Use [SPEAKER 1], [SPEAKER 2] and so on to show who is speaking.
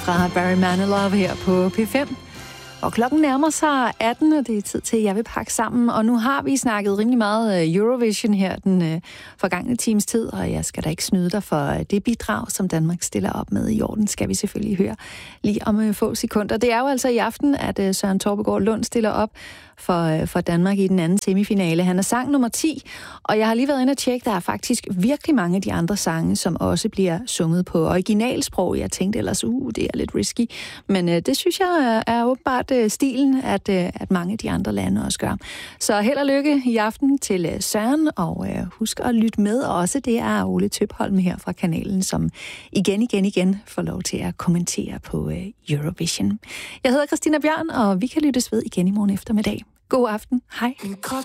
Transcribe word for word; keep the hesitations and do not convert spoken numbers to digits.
[SPEAKER 1] Fra Barry Manilow her på P fem. Og klokken nærmer sig atten, og det er tid til, at jeg vil pakke sammen. Og nu har vi snakket rimelig meget Eurovision her den øh, forgangne times tid, og jeg skal da ikke snyde dig for det bidrag, som Danmark stiller op med i år. Den skal vi selvfølgelig høre lige om øh, få sekunder. Det er jo altså i aften, at øh, Søren Torpegaard Lund stiller op for, øh, for Danmark i den anden semifinale. Han er sang nummer ti, og jeg har lige været inde og tjekke, der er faktisk virkelig mange af de andre sange, som også bliver sunget på originalsprog. Jeg tænkte ellers, uh, det er lidt risky, men øh, det synes jeg er, er åbenbart øh, stilen, at, øh, at mange af de andre lande også gør. Så held og lykke i aften til øh, Søren, og øh, husk at lytte med også. Det er Ole Tøpholm her fra kanalen, som igen, igen, igen får lov til at kommentere på øh, Eurovision. Jeg hedder Christina Bjørn, og vi kan lyttes ved igen i morgen eftermiddag. God aften. Hej.